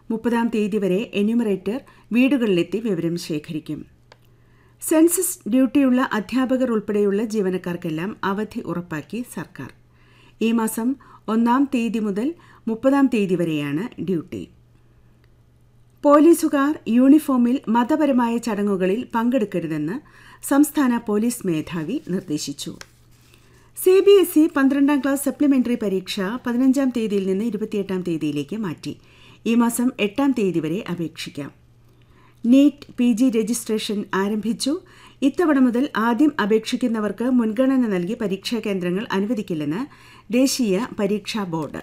30-ാം തീയതി വരെ എന്യൂമറേറ്റർ വീടുകളിലെത്തി വിവരം ശേഖരിക്കും. സെൻസസ് ഡ്യൂട്ടിയുള്ള അധ്യാപകർ ഉൾപ്പെടെയുള്ള ജീവനക്കാർക്കെല്ലാം അവധി ഉറപ്പാക്കി സർക്കാർ. ഈ മാസം 1-ാം തീയതി മുതൽ 30-ാം തീയതി വരെയാണ് ഡ്യൂട്ടി. പോലീസുകാർ യൂണിഫോമിൽ മതപരമായ ചടങ്ങുകളിൽ പങ്കെടുക്കരുതെന്ന് സംസ്ഥാന പോലീസ് മേധാവി നിർദ്ദേശിച്ചു. CBSE 12ാം ക്ലാസ് സപ്ലിമെന്ററി പരീക്ഷ 15-ാം തീയതിയിൽ നിന്ന് 28-ാം തീയതിയിലേക്ക് മാറ്റി. ഈ മാസം 8-ാം തീയതി വരെ അപേക്ഷിക്കാം. നീറ്റ് PG രജിസ്ട്രേഷൻ ആരംഭിച്ചു. ഇത്തവണ മുതൽ ആദ്യം അപേക്ഷിക്കുന്നവർക്ക് മുൻഗണന നൽകി പരീക്ഷാ കേന്ദ്രങ്ങൾ അനുവദിക്കില്ലെന്ന് ദേശീയ പരീക്ഷാ ബോർഡ്.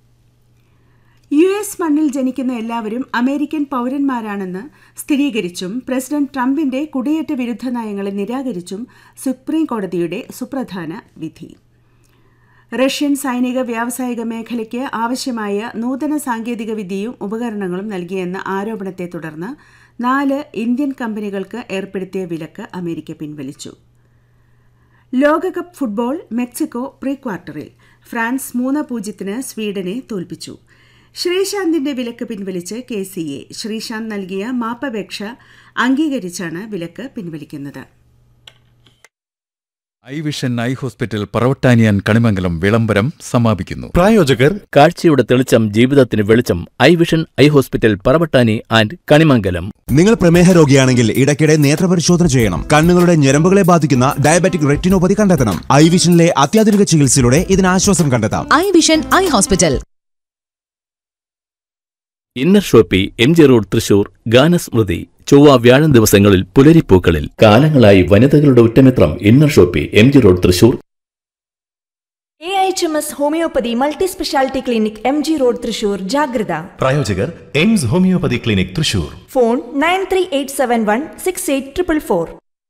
US മണ്ണിൽ ജനിക്കുന്ന എല്ലാവരും അമേരിക്കൻ പൌരന്മാരാണെന്ന് സ്ഥിരീകരിച്ചും പ്രസിഡന്റ് ട്രംപിന്റെ കുടിയേറ്റ വിരുദ്ധ നയങ്ങളെ നിരാകരിച്ചും സുപ്രീം കോടതിയുടെ സുപ്രധാന വിധി. റഷ്യൻ സൈനിക വ്യാവസായിക മേഖലയ്ക്ക് ആവശ്യമായ നൂതന സാങ്കേതിക വിദ്യയും ഉപകരണങ്ങളും നൽകിയെന്ന ആരോപണത്തെ തുടർന്ന് 4 ഇന്ത്യൻ കമ്പനികൾക്ക് ഏർപ്പെടുത്തിയ വിലക്ക് അമേരിക്ക പിൻവലിച്ചു. ലോകകപ്പ് ഫുട്ബോൾ മെക്സിക്കോ പ്രീ ക്വാർട്ടറിൽ ഫ്രാൻസ് 3-0 സ്വീഡനെ തോൽപ്പിച്ചു. ശ്രീശാന്തിന്റെ വിലക്ക് പിൻവലിച്ച് KCA. ശ്രീശാന്ത് നൽകിയ മാപ്പപേക്ഷ അംഗീകരിച്ചാണ് വിലക്ക് പിൻവലിക്കുന്നത്. I vision eye hospital പറവട്ടാനിയാൻ Kanimangalam വിളംബരം സമാപിക്കുന്നു. പ്രായോജകർ കാഴ്ചയുടെ തെളിച്ചം ജീവിതത്തിന് വെളിച്ചം. I vision eye hospital Paravattani and Kanimangalam. നിങ്ങൾ പ്രമേഹ രോഗിയാണെങ്കിൽ ഇടയ്ക്കിടെ നേത്രപരിശോധന ചെയ്യണം. കണ്ണുകളുടെ ഞരമ്പുകളെ ബാധിക്കുന്ന ഡയബറ്റിക് റെറ്റിനോപ്പതി കണ്ടെത്തണം. ഐ വിഷനിലെ അത്യാധുനിക ചികിത്സയിലൂടെ ഇതിന് ആശ്വാസം കണ്ടെത്താം. I vision eye hospital. Inner Shopee MG road Thrissur. ഗാനസ്മൃതി ചൊവ്വ വ്യാഴം ദിവസങ്ങളിൽ പുലരിപ്പൂക്കളിൽ. കാലങ്ങളായി വനിതകളുടെ ഉറ്റമിത്രം inner Shopee MG road Thrissur. AHMS homeopathy multi speciality clinic MG road Thrissur. ജാഗ്രത. പ്രായോജകർ AIIMS homeopathy clinic Thrissur. Phone 9387168444.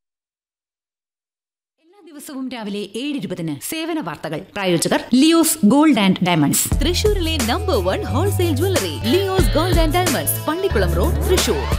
ദിവസവും രാവിലെ 7:20 സേവന വാർത്തകൾ. പ്രായോജകർ ലിയോസ് ഗോൾഡ് ആൻഡ് ഡയമണ്ട്സ്. തൃശൂരിലെ number 1 wholesale jewellery Leo's gold and diamonds, Pallikkulam road, Thrissur.